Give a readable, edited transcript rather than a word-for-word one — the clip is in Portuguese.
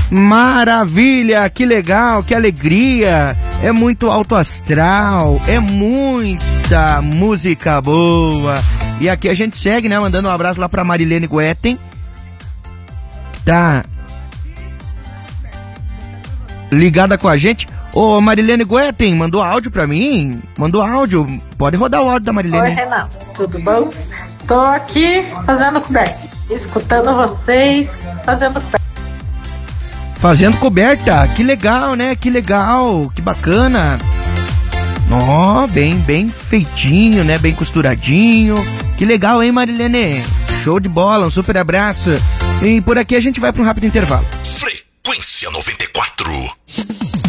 Maravilha, que legal, que alegria. É muito alto astral, é muita música boa. E aqui a gente segue, né, mandando um abraço lá pra Marilene Guetem, que tá ligada com a gente. Ô, Marilene Guetem, mandou áudio pra mim? Mandou áudio. Pode rodar o áudio da Marilene. Oi, Renato, tudo bom? Tô aqui fazendo coberta, escutando vocês, fazendo coberta. Fazendo coberta, que legal, né? Que legal, que bacana. Ó, bem feitinho, né? Bem costuradinho. Que legal, hein, Marilene? Show de bola, um super abraço. E por aqui a gente vai para um rápido intervalo. Frequência 94.